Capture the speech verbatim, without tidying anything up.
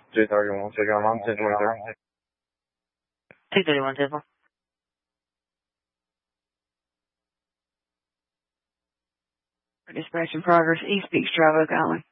two thirty-one, take on line, ten twenty-three. two thirty-one, Temple. Dispatch in progress, East Beach Drive, Oak Island.